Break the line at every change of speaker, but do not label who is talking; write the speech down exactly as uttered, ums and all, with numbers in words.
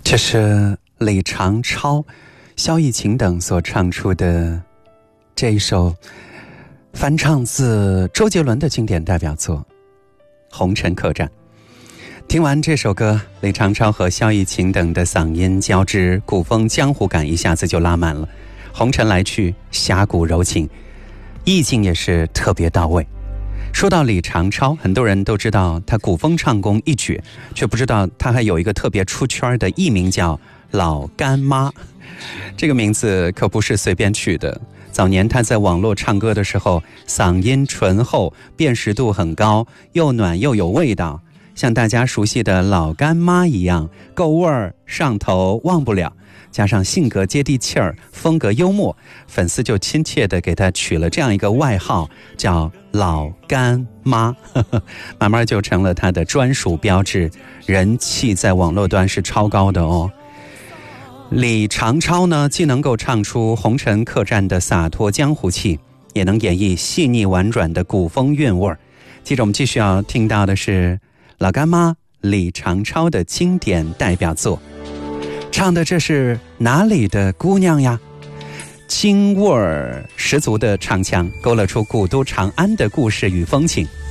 这是李长超、萧逸晴等所唱出的这一首翻唱自周杰伦的经典代表作《红尘客栈》。听完这首歌，李长超和萧逸晴等的嗓音交织，古风江湖感一下子就拉满了，红尘来去，侠骨柔情，意境也是特别到位。说到李长超，很多人都知道他古风唱功一绝，却不知道他还有一个特别出圈的艺名叫老干妈。这个名字可不是随便取的，早年他在网络唱歌的时候，嗓音醇厚，辨识度很高，又暖又有味道，像大家熟悉的老干妈一样，够味儿，上头，忘不了。加上性格接地气儿，风格幽默，粉丝就亲切地给他取了这样一个外号，叫老干妈，呵呵，慢慢就成了他的专属标志，人气在网络端是超高的哦。李长超呢，既能够唱出红尘客栈的洒脱江湖气，也能演绎细腻婉转的古风韵味儿。接着我们继续要听到的是老干妈李长超的经典代表作，唱的这是哪里的姑娘呀？京味儿十足的唱腔，勾勒出古都长安的故事与风情。